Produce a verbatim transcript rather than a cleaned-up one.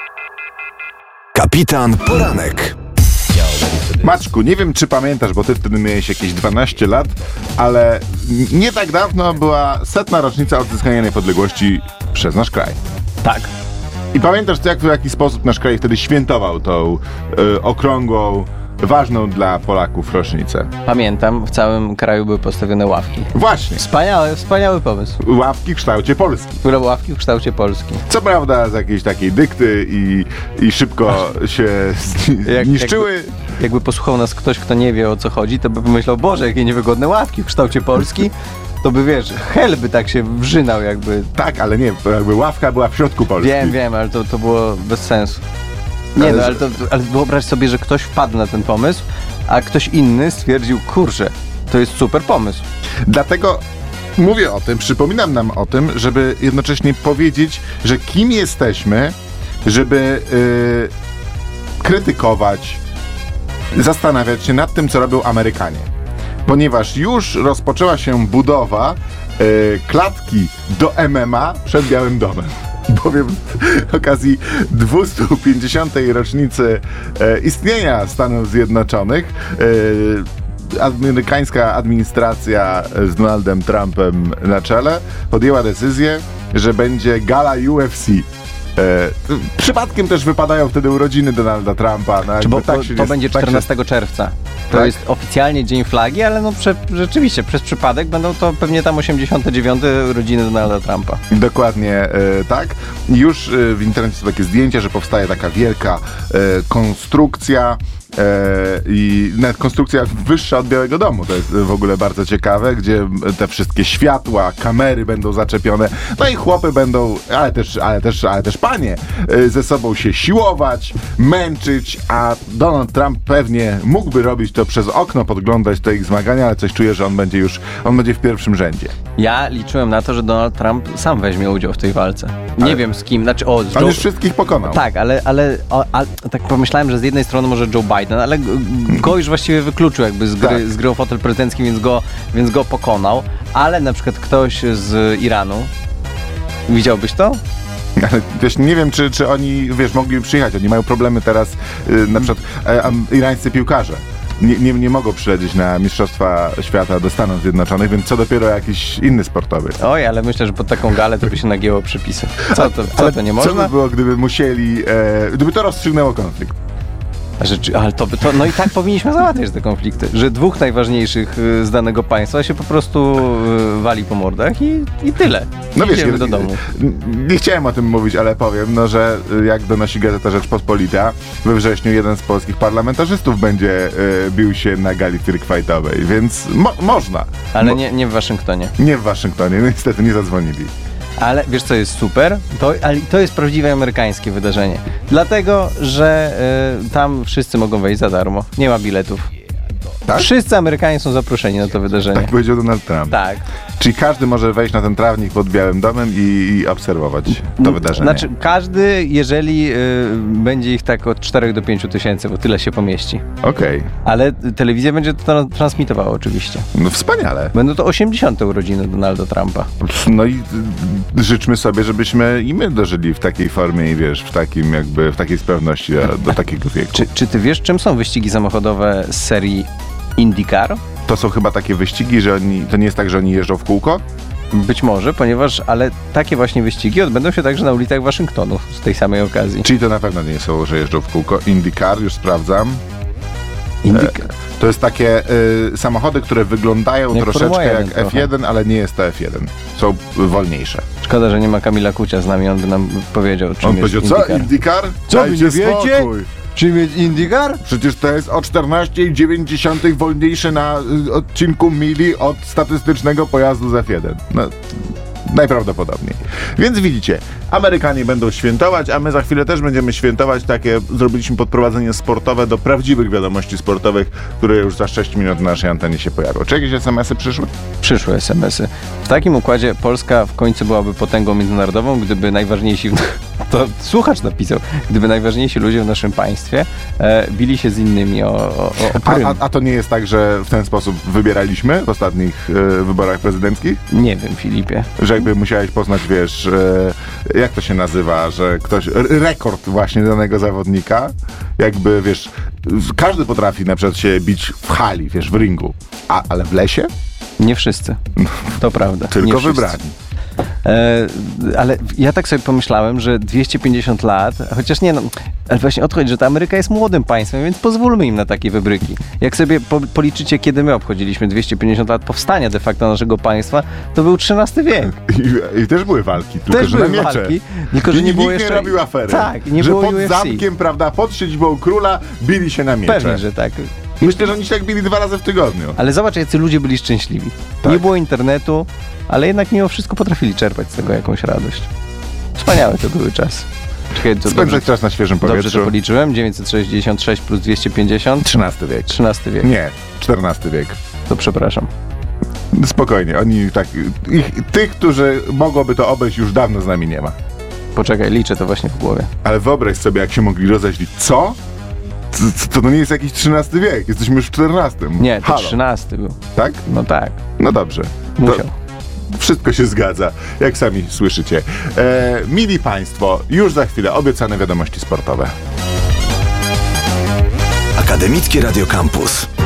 Kapitan Poranek. Maćku, nie wiem, czy pamiętasz, bo ty wtedy miałeś jakieś dwanaście lat, ale nie tak dawno była setna rocznica odzyskania niepodległości przez nasz kraj. Tak. I pamiętasz, jak, w jaki sposób nasz kraj wtedy świętował tą y, okrągłą, ważną dla Polaków rocznicę? Pamiętam, w całym kraju były postawione ławki. Właśnie. Wspaniały, wspaniały pomysł. Ławki w kształcie Polski. Które ławki w kształcie Polski. Co prawda z jakiejś takiej dykty i, i szybko się Jak- zniszczyły. Jakby, jakby posłuchał nas ktoś, kto nie wie, o co chodzi, to by pomyślał, Boże, jakie niewygodne ławki w kształcie Polski. To by, wiesz, hel by tak się wrzynał jakby. Tak, ale nie, jakby ławka była w środku Polski. Wiem, wiem, ale to, to było bez sensu. Nie Ale no, z- ale, to, ale wyobraź sobie, że ktoś wpadł na ten pomysł, a ktoś inny stwierdził, kurczę, to jest super pomysł. Dlatego mówię o tym, przypominam nam o tym, żeby jednocześnie powiedzieć, że kim jesteśmy, żeby yy, krytykować, zastanawiać się nad tym, co robią Amerykanie. Ponieważ już rozpoczęła się budowa yy, klatki do M M A przed Białym Domem. Bowiem z okazji dwieście pięćdziesiątej rocznicy e, istnienia Stanów Zjednoczonych e, amerykańska administracja z Donaldem Trumpem na czele podjęła decyzję, że będzie gala U F C. E, przypadkiem też wypadają wtedy urodziny Donalda Trumpa. No, Czy bo, jakby tak to, się to nie- będzie tak się- czternastego czerwca. To Tak? jest oficjalnie Dzień Flagi, ale no prze, rzeczywiście, przez przypadek będą to pewnie tam osiemdziesiąte dziewiąte urodziny Donalda Trumpa. Dokładnie e, tak. Już e, w internecie są takie zdjęcia, że powstaje taka wielka e, konstrukcja e, i nawet konstrukcja wyższa od Białego Domu. To jest w ogóle bardzo ciekawe, gdzie te wszystkie światła, kamery będą zaczepione. No i chłopy będą, ale też, ale też, ale też panie, e, ze sobą się siłować, męczyć, a Donald Trump pewnie mógłby robić to przez okno, podglądać te ich zmagania, ale coś czuję, że on będzie już, on będzie w pierwszym rzędzie. Ja liczyłem na to, że Donald Trump sam weźmie udział w tej walce. Nie Ale- wiem z kim, znaczy o, z On Joe... już wszystkich pokonał. Tak, ale, ale o, a, tak pomyślałem, że z jednej strony może Joe Biden, ale g- go już właściwie wykluczył jakby z gry, Tak. z gry o fotel prezydencki, więc go, więc go pokonał, ale na przykład ktoś z Iranu, widziałbyś to? Ale wiesz, nie wiem, czy, czy oni, wiesz, mogli przyjechać. Oni mają problemy teraz, y, na przykład e, am, irańscy piłkarze. Nie, nie, nie mogą przylecieć na Mistrzostwa Świata do Stanów Zjednoczonych, więc co dopiero jakiś inny sportowiec. Oj, ale myślę, że pod taką galę to by się nagięło przepisy. Co to, co Ale to nie co można? by było, gdyby musieli, e, gdyby to rozstrzygnęło konflikt? Rzeczy, ale to by to, no i tak powinniśmy załatwiać te konflikty, że dwóch najważniejszych y, z danego państwa się po prostu y, wali po mordach i, i tyle. No I wiesz, idziemy nie, do domu. nie, nie chciałem o tym mówić, ale powiem, no, że y, jak donosi Gazeta Rzeczpospolita, we wrześniu jeden z polskich parlamentarzystów będzie y, bił się na gali freakfightowej, więc mo- można. Ale Mo- nie, nie w Waszyngtonie. Nie w Waszyngtonie, no niestety nie zadzwonili. Ale wiesz co jest super? To, ale to jest prawdziwe amerykańskie wydarzenie. Dlatego, że y, tam wszyscy mogą wejść za darmo. Nie ma biletów. Tak? Wszyscy Amerykanie są zaproszeni na to wydarzenie. Tak powiedział Donald Trump. Tak. Czyli każdy może wejść na ten trawnik pod Białym Domem i, i obserwować to wydarzenie. Znaczy każdy, jeżeli y, będzie ich tak od czterech do pięciu tysięcy, bo tyle się pomieści. Okej, Ale telewizja będzie to tra- transmitowała oczywiście. no wspaniale. Będą to osiemdziesiąte urodziny Donalda Trumpa. No i y, życzmy sobie, żebyśmy i my dożyli w takiej formie i wiesz, w takim jakby, w takiej sprawności do, do takiego wieku. Czy, czy ty wiesz, czym są wyścigi samochodowe z serii IndyCar? To są chyba takie wyścigi, że oni, to nie jest tak, że oni jeżdżą w kółko? Być może, ponieważ, ale takie właśnie wyścigi odbędą się także na ulicach Waszyngtonu z tej samej okazji. Czyli to na pewno nie są, że jeżdżą w kółko. IndyCar, już sprawdzam. IndyCar. To jest takie y, samochody, które wyglądają Jak troszeczkę Formuła jeden jak trochę. F jeden, ale nie jest to F jeden. Są y, wolniejsze. Szkoda, że nie ma Kamila Kucia z nami, on by nam powiedział, czym On jest powiedział, co? IndyCar. IndyCar? Co, wy Dajcie nie wiecie? spokój. Czym jest IndyCar? Przecież to jest o czternaście i dziewięć dziesiątych wolniejsze na y, odcinku mili od statystycznego pojazdu z F jeden. No, najprawdopodobniej. Więc widzicie, Amerykanie będą świętować, a my za chwilę też będziemy świętować. Takie zrobiliśmy podprowadzenie sportowe do prawdziwych wiadomości sportowych, które już za sześć minut na naszej antenie się pojawią. Czy jakieś es em esy przyszły? Przyszły es em esy. W takim układzie Polska w końcu byłaby potęgą międzynarodową, gdyby najważniejsi, w... to słuchacz napisał, gdyby najważniejsi ludzie w naszym państwie e, bili się z innymi o, o, o A, prym. a, a to nie jest tak, że w ten sposób wybieraliśmy w ostatnich e, wyborach prezydenckich? Nie wiem, Filipie. Że jakby musiałeś poznać, wiesz, e, jak to się nazywa, że ktoś, r- rekord właśnie danego zawodnika, jakby, wiesz, każdy potrafi na przykład się bić w hali, wiesz, w ringu, a, ale w lesie? Nie wszyscy. To prawda. Tylko nie wszyscy. wybrani. E, ale ja tak sobie pomyślałem, że dwieście pięćdziesiąt lat, chociaż nie no, ale właśnie odchodzi, że ta Ameryka jest młodym państwem, więc pozwólmy im na takie wybryki. Jak sobie po, policzycie, kiedy my obchodziliśmy dwieście pięćdziesiąt lat powstania de facto naszego państwa, to był trzynasty wiek. I, i też były walki, tylko Też że były na miecze. walki, tylko że I nie było nikt jeszcze... nie robił afery. Tak, nie że było pod U F C. zamkiem, prawda, pod siedzibą króla bili się na miecze. Pewnie, że tak. Myślę, że oni się tak bili dwa razy w tygodniu. Ale zobacz, jacy ludzie byli szczęśliwi. Tak. Nie było internetu, ale jednak mimo wszystko potrafili czerpać z tego jakąś radość. Wspaniałe to były czasy. Czekaj, to dobrze, Spędzać czas na świeżym dobrze powietrzu. to policzyłem. dziewięćset sześćdziesiąt sześć plus dwieście pięćdziesiąt. trzynasty wiek. trzynasty wiek. Nie, czternasty wiek. To przepraszam. Spokojnie, oni tak... Ich, tych, którzy mogłoby to obejść, już dawno z nami nie ma. Poczekaj, liczę to właśnie w głowie. Ale wyobraź sobie, jak się mogli rozeźlić. Co? To, to nie jest jakiś trzynasty wiek, jesteśmy już w czternastym. Nie, to Halo. trzynasty był. Tak? No tak, No dobrze. To musiał. wszystko się zgadza, jak sami słyszycie. E, mili Państwo, już za chwilę obiecane wiadomości sportowe. Akademickie Radio Campus.